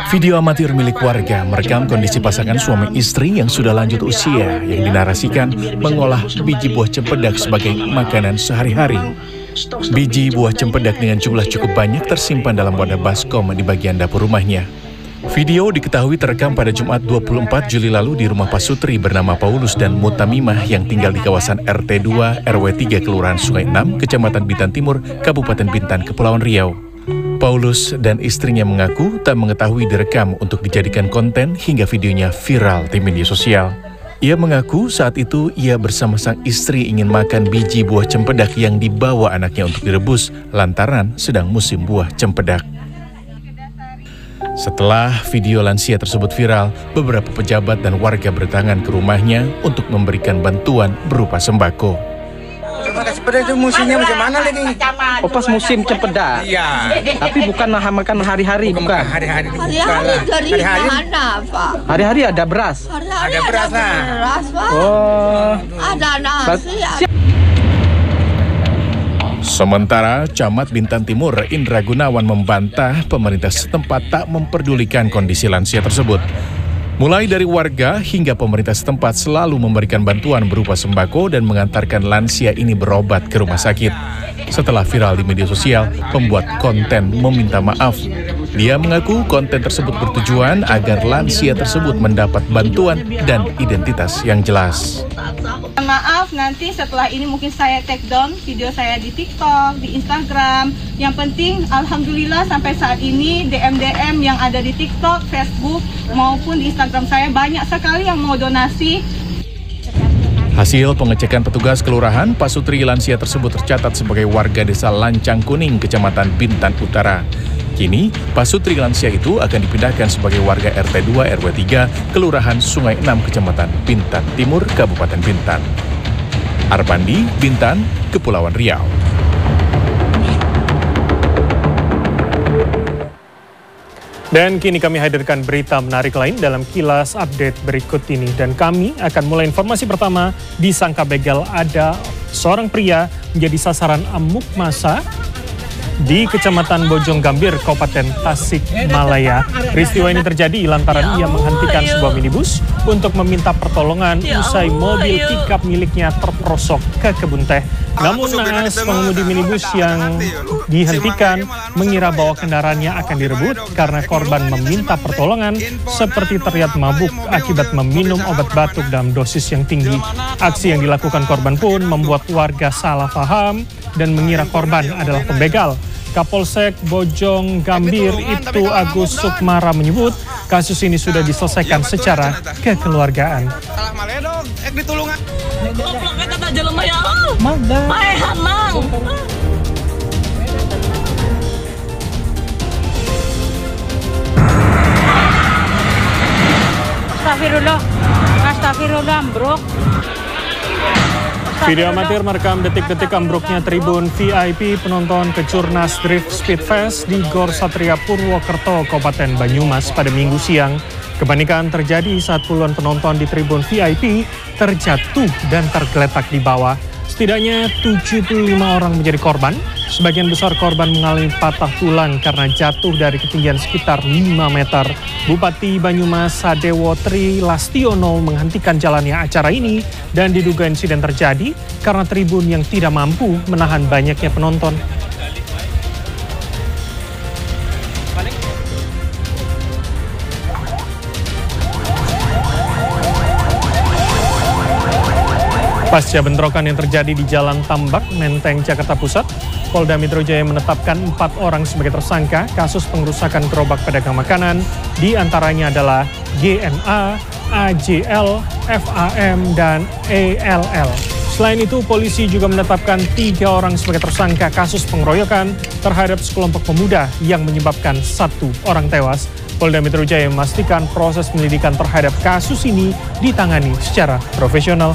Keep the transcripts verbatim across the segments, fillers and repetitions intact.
Video amatir milik warga merekam kondisi pasangan suami istri yang sudah lanjut usia yang dinarasikan mengolah biji buah cempedak sebagai makanan sehari-hari. Biji buah cempedak dengan jumlah cukup banyak tersimpan dalam wadah baskom di bagian dapur rumahnya. Video diketahui terekam pada Jumat dua puluh empat Juli lalu di rumah Pasutri bernama Paulus dan Mutamimah yang tinggal di kawasan R T dua R W tiga Kelurahan Sungai enam, Kecamatan Bintan Timur, Kabupaten Bintan, Kepulauan Riau. Paulus dan istrinya mengaku tak mengetahui direkam untuk dijadikan konten hingga videonya viral di media sosial. Ia mengaku saat itu ia bersama sang istri ingin makan biji buah cempedak yang dibawa anaknya untuk direbus lantaran sedang musim buah cempedak. Setelah video lansia tersebut viral, beberapa pejabat dan warga berdatangan ke rumahnya untuk memberikan bantuan berupa sembako. Cempedak itu musimnya macam mana lagi? Oh, pas musim cempedak. Iya. Tapi bukan makan hari-hari, bukan. bukan. Hari-hari Hari-hari dari hari-hari. mana, Pak? Hari-hari ada beras. Hari-hari Ada beras lah. beras, Pak. Oh. Ada nasi. ada- Sementara Camat Bintan Timur Indra Gunawan membantah pemerintah setempat tak memperdulikan kondisi lansia tersebut. Mulai dari warga hingga pemerintah setempat selalu memberikan bantuan berupa sembako dan mengantarkan lansia ini berobat ke rumah sakit. Setelah viral di media sosial, pembuat konten meminta maaf. Dia mengaku konten tersebut bertujuan agar lansia tersebut mendapat bantuan dan identitas yang jelas. Maaf, nanti setelah ini mungkin saya take down video saya di TikTok, di Instagram. Yang penting, alhamdulillah sampai saat ini D M D M yang ada di TikTok, Facebook maupun di Instagram saya banyak sekali yang mau donasi. Hasil pengecekan petugas kelurahan, Pasutri lansia tersebut tercatat sebagai warga desa Lancang Kuning, Kecamatan Bintan Utara. Kini, Pasutri lansia itu akan dipindahkan sebagai warga R T dua R W tiga Kelurahan Sungai enam, Kecamatan Bintan Timur, Kabupaten Bintan. Arpandi, Bintan, Kepulauan Riau. Dan kini kami hadirkan berita menarik lain dalam kilas update berikut ini. Dan kami akan mulai informasi pertama. Disangka begal ada seorang pria menjadi sasaran amuk massa di Kecamatan Bojong Gambir, Kabupaten Tasikmalaya. Peristiwa ini terjadi lantaran ia menghentikan sebuah minibus untuk meminta pertolongan usai mobil pickup miliknya terperosok ke kebun teh. Namun naas pengemudi minibus yang dihentikan mengira bahwa kendaraannya akan direbut karena korban meminta pertolongan seperti terlihat mabuk akibat meminum obat batuk dalam dosis yang tinggi. Aksi yang dilakukan korban pun membuat warga salah paham dan mengira korban adalah pembegal. Kapolsek Bojong Gambir Ibtu Agus Sukmara menyebut kasus ini sudah diselesaikan secara kekeluargaan. Astagfirullah, astagfirullah, bro. Video amatir merekam detik-detik ambruknya tribun V I P penonton Kejurnas Drift Speed Fest di Gor Satria Purwokerto, Kabupaten Banyumas pada Minggu siang. Kepanikan terjadi saat puluhan penonton di tribun V I P terjatuh dan tergeletak di bawah. Setidaknya tujuh puluh lima orang menjadi korban. Sebagian besar korban mengalami patah tulang karena jatuh dari ketinggian sekitar lima meter. Bupati Banyumas Sadewo Tri Lastiono menghentikan jalannya acara ini dan diduga insiden terjadi karena tribun yang tidak mampu menahan banyaknya penonton. Pasca bentrokan yang terjadi di Jalan Tambak, Menteng, Jakarta Pusat, Polda Metro Jaya menetapkan empat orang sebagai tersangka kasus pengerusakan gerobak pedagang makanan, di antaranya adalah G N A, A J L, F A M, dan E L L. Selain itu, polisi juga menetapkan tiga orang sebagai tersangka kasus pengeroyokan terhadap sekelompok pemuda yang menyebabkan satu orang tewas. Polda Metro Jaya memastikan proses penyelidikan terhadap kasus ini ditangani secara profesional.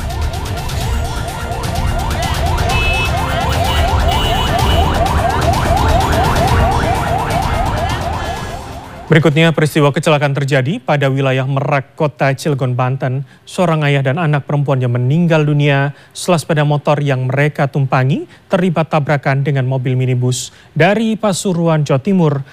Berikutnya, peristiwa kecelakaan terjadi pada wilayah Merak, Kota Cilegon, Banten. Seorang ayah dan anak perempuannya meninggal dunia setelah sepeda motor yang mereka tumpangi terlibat tabrakan dengan mobil minibus dari Pasuruan, Jawa Timur